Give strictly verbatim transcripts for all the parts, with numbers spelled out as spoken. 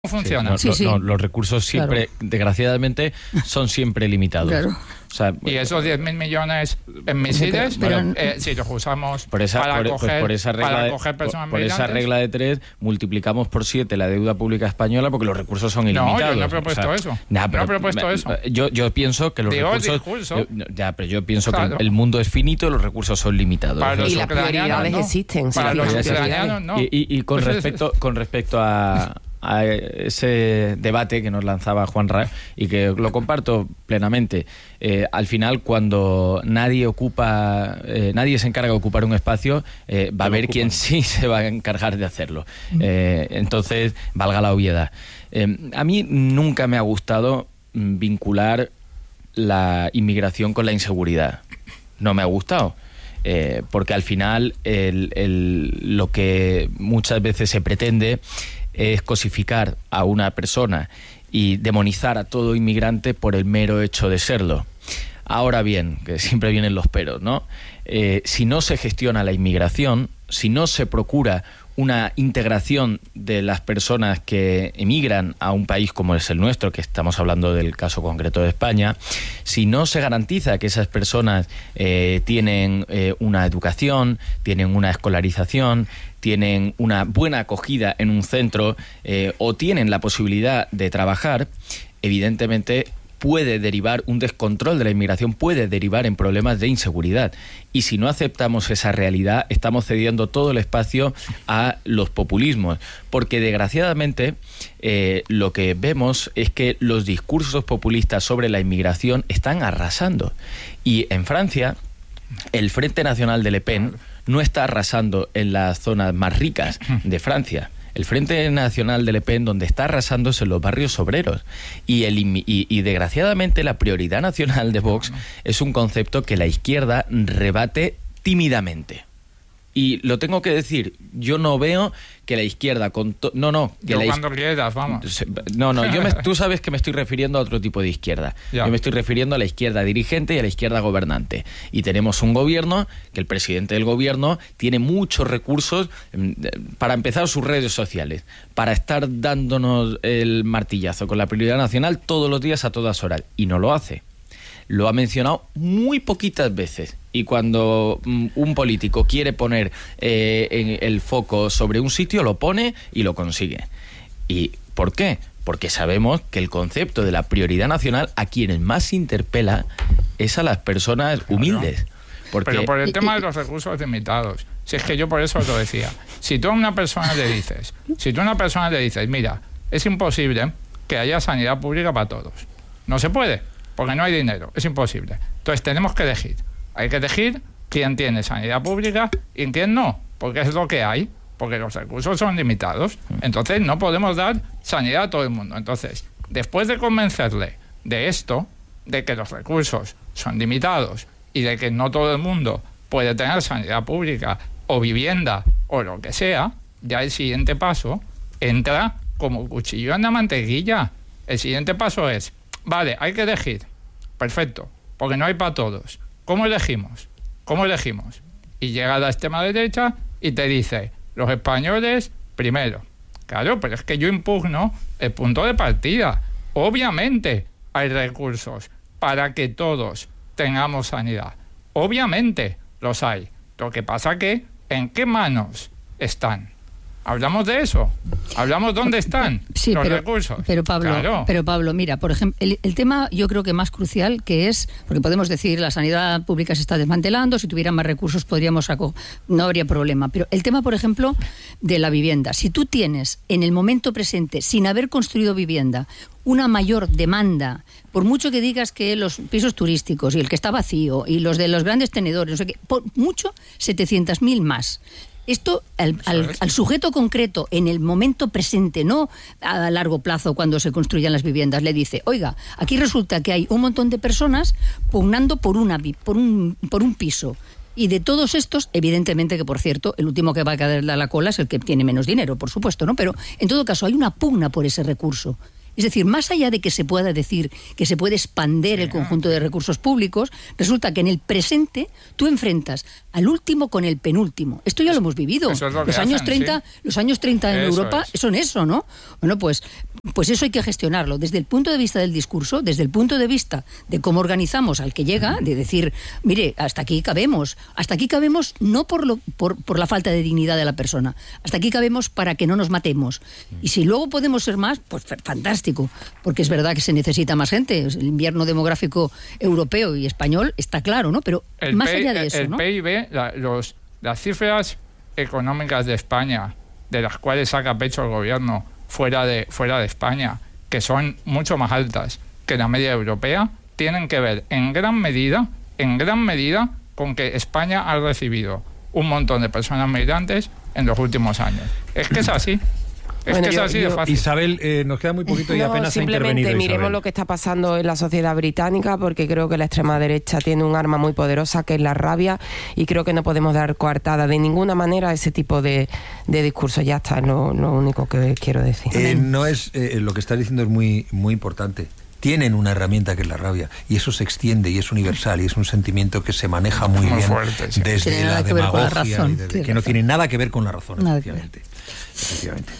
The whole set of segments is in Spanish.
funciona. Sí, no, sí, no, sí. no, los recursos siempre, claro. desgraciadamente, son siempre limitados. Claro. O sea, y esos diez mil millones en misiles, pero, pero, eh, si los usamos por esa, para, por, coger, pues por esa regla para de, coger personas por, por esa regla de tres, multiplicamos por siete la deuda pública española porque los recursos son ilimitados. No, yo no he propuesto o sea, eso. Nah, pero, no he propuesto me, eso. Yo, yo pienso que los Digo, recursos... discurso. Yo, ya, pero yo pienso claro. que el mundo es finito y los recursos son limitados. Para y las prioridades no. existen. Para sí, los ucranianos no. Y, y, y con, respecto, con respecto a... a ese debate que nos lanzaba Juan Ra y que lo comparto plenamente. Eh, al final, cuando nadie ocupa, eh, nadie se encarga de ocupar un espacio, eh, va a haber quien sí se va a encargar de hacerlo. Eh, entonces, valga la obviedad. Eh, a mí nunca me ha gustado vincular la inmigración con la inseguridad. No me ha gustado. Eh, porque al final el, el, lo que muchas veces se pretende es cosificar a una persona y demonizar a todo inmigrante por el mero hecho de serlo. Ahora bien, que siempre vienen los peros, ¿no? Eh, si no se gestiona la inmigración, si no se procura una integración de las personas que emigran a un país como es el nuestro, que estamos hablando del caso concreto de España, si no se garantiza que esas personas eh, tienen eh, una educación, tienen una escolarización, tienen una buena acogida en un centro eh, o tienen la posibilidad de trabajar, evidentemente puede derivar un descontrol de la inmigración, puede derivar en problemas de inseguridad. Y si no aceptamos esa realidad, estamos cediendo todo el espacio a los populismos. Porque, desgraciadamente, eh, lo que vemos es que los discursos populistas sobre la inmigración están arrasando. Y en Francia, el Frente Nacional de Le Pen no está arrasando en las zonas más ricas de Francia. El Frente Nacional de Le Pen, donde está arrasando, es en los barrios obreros. Y, el, y, y desgraciadamente la prioridad nacional de Vox es un concepto que la izquierda rebate tímidamente. Y lo tengo que decir, yo no veo que la izquierda... con to no, no. Que yo la cuando quieras, vamos. No, no, yo me, tú sabes que me estoy refiriendo a otro tipo de izquierda. Ya. Yo me estoy refiriendo a la izquierda dirigente y a la izquierda gobernante. Y tenemos un gobierno, que el presidente del gobierno tiene muchos recursos para empezar sus redes sociales, para estar dándonos el martillazo con la prioridad nacional todos los días a todas horas. Y no lo hace. Lo ha mencionado muy poquitas veces. Y cuando mm, un político quiere poner eh, en el foco sobre un sitio, lo pone y lo consigue. ¿Y por qué? Porque sabemos que el concepto de la prioridad nacional a quienes más interpela es a las personas claro. humildes. Porque... Pero por el tema de los recursos limitados. Si es que yo por eso os lo decía. Si tú a una persona le dices, si tú a una persona le dices, mira, es imposible que haya sanidad pública para todos. No se puede, porque no hay dinero. Es imposible. Entonces tenemos que elegir. Hay que elegir quién tiene sanidad pública y quién no, porque es lo que hay, porque los recursos son limitados. Entonces no podemos dar sanidad a todo el mundo. Entonces, después de convencerle de esto, de que los recursos son limitados y de que no todo el mundo puede tener sanidad pública o vivienda o lo que sea, ya el siguiente paso entra como cuchillo en la mantequilla. El siguiente paso es, vale, hay que elegir. Perfecto, porque no hay para todos. ¿Cómo elegimos? ¿Cómo elegimos? Y llega la extrema derecha y te dice, los españoles primero. Claro, pero es que yo impugno el punto de partida. Obviamente hay recursos para que todos tengamos sanidad. Obviamente los hay. Lo que pasa que, ¿en qué manos están? ¿Hablamos de eso? ¿Hablamos dónde están sí, los pero, recursos? Pero Pablo, claro. pero Pablo, mira, por ejemplo, el, el tema yo creo que más crucial que es, porque podemos decir la sanidad pública se está desmantelando, si tuvieran más recursos podríamos no habría problema, pero el tema, por ejemplo, de la vivienda. Si tú tienes en el momento presente, sin haber construido vivienda, una mayor demanda, por mucho que digas que los pisos turísticos y el que está vacío y los de los grandes tenedores, no sé qué, por mucho setecientos mil más. Esto al, al, al sujeto concreto en el momento presente, no a largo plazo cuando se construyan las viviendas, le dice, oiga, aquí resulta que hay un montón de personas pugnando por, una, por, un, por un piso. Y de todos estos, evidentemente que, por cierto, el último que va a caer a la cola es el que tiene menos dinero, por supuesto, ¿no? Pero en todo caso hay una pugna por ese recurso. Es decir, más allá de que se pueda decir que se puede expandir el conjunto de recursos públicos, resulta que en el presente tú enfrentas al último con el penúltimo. Esto ya lo hemos vivido. Eso es lo que los años hacen, treinta, sí. los años treinta en Eso Europa es. son eso, ¿no? Bueno, pues, pues eso hay que gestionarlo desde el punto de vista del discurso, desde el punto de vista de cómo organizamos al que llega, de decir, mire, hasta aquí cabemos, hasta aquí cabemos no por lo por, por la falta de dignidad de la persona, hasta aquí cabemos para que no nos matemos. Y si luego podemos ser más, pues fantástico, porque es verdad que se necesita más gente. El invierno demográfico europeo y español está claro, ¿no? Pero El más P- allá de eso, el ¿no? P I B, la- los, las cifras económicas de España, de las cuales saca pecho el gobierno fuera de, fuera de España, que son mucho más altas que la media europea, tienen que ver en gran medida, en gran medida, con que España ha recibido un montón de personas migrantes en los últimos años. Es que es así. Es Bueno, que yo- es así de yo- fácil. Isabel, eh, nos queda muy poquito y No, apenas ha simplemente intervenido miremos Isabel. lo que está pasando en la sociedad británica, porque creo que la extrema derecha tiene un arma muy poderosa que es la rabia, y creo que no podemos dar coartada de ninguna manera a ese tipo de, de discursos. Ya está, es lo, lo único que quiero decir. Eh, no es eh, lo que está diciendo es muy muy importante. Tienen una herramienta que es la rabia, y eso se extiende y es universal y es un sentimiento que se maneja muy, Muy bien fuerte, sí. desde Tiene la nada que ver con la demagogia razón, y desde- tienes que no razón. tiene nada que ver con la razón, Nada que ver. efectivamente. Efectivamente.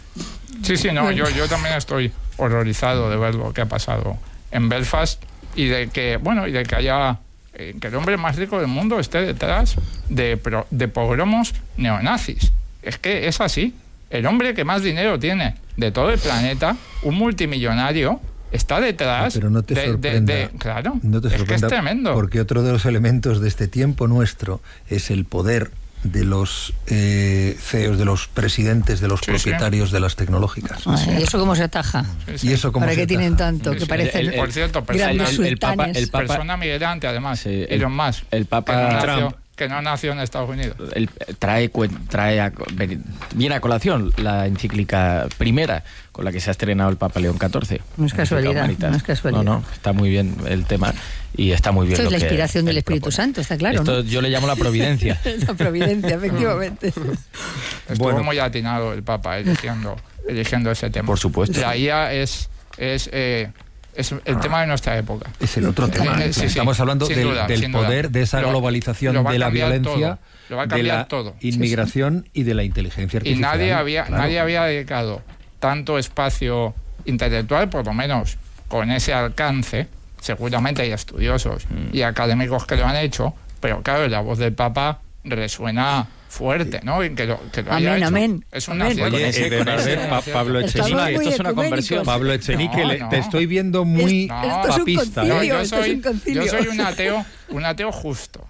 Sí, sí, no, yo, yo también estoy horrorizado de ver lo que ha pasado en Belfast y de que, bueno, y de que haya, eh, que el hombre más rico del mundo esté detrás de, pro- de pogromos neonazis. Es que es así. El hombre que más dinero tiene de todo el planeta, un multimillonario, está detrás Pero no te de, de- sorprenda, de- claro, no te es que es sorprenda, tremendo. porque otro de los elementos de este tiempo nuestro es el poder de los eh, C E Os, de los presidentes, de los Sí, propietarios de las tecnológicas. Ay, ¿eso cómo se ataja? Sí, sí. Y eso como ¿Para qué tienen tanto? Sí, Que sí. parecen El- el- Por cierto, persona, grandes el- el Papa- sultanes. el Papa- persona migrante, además, Sí, el- Elon Musk, el Papa que no, nació, Trump. que no nació en Estados Unidos. El- trae cuen- trae a, viene a colación la encíclica primera con la que se ha estrenado el Papa León catorce. No es casualidad, Humanitas. no es casualidad. No, no, está muy bien el tema y está muy bien Esto es lo la que inspiración del él Espíritu propone. Santo, está claro, Esto ¿no? yo le llamo la providencia. La providencia, efectivamente. Estuvo Bueno. muy atinado el Papa eligiendo, eligiendo ese tema. Por supuesto. La I A es, es, eh, es el tema de nuestra época. Es el otro tema. Eh, eh, sí, sí, Estamos hablando sin del, duda, del sin duda. poder, de esa Lo- globalización, lo va a de la cambiar violencia, todo. Lo va a de cambiar la todo. inmigración y de la inteligencia Y artificial. nadie había, Claro. nadie había dedicado tanto espacio intelectual, por lo menos con ese alcance. Seguramente hay estudiosos y académicos que lo han hecho, pero claro, la voz del Papa resuena fuerte, ¿no? Y que lo, que lo haya Amén, hecho. amén. Es un Amén. naciente. Oye, ese- eh, de con verdad, ese- Pa- Pablo Estamos Echenique, esto muy es una ecuménicos. conversión. Pablo Echenique, No, le- no. te estoy viendo muy No. Esto es un papista. concilio, No, yo esto es soy, un concilio. yo soy un ateo, un ateo justo.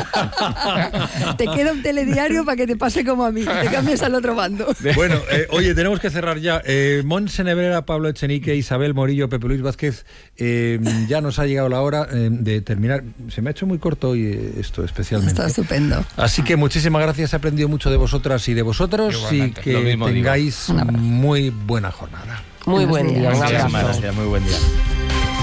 Te queda un telediario para que te pase como a mí, te cambies al otro bando. Bueno, eh, oye, tenemos que cerrar ya. Eh, Montse Nebrera, Pablo Echenique, Isabel Morillo, Pepe Luis Vázquez, eh, ya nos ha llegado la hora eh, de terminar. Se me ha hecho muy corto hoy eh, esto, especialmente. Está estupendo. Así que muchísimas gracias, he aprendido mucho de vosotras y de vosotros Igualmente. y que Lo mismo digo. tengáis Un abrazo. muy buena jornada. Muy buen día, un Buenos días. abrazo. Muchísimas gracias, muy buen día.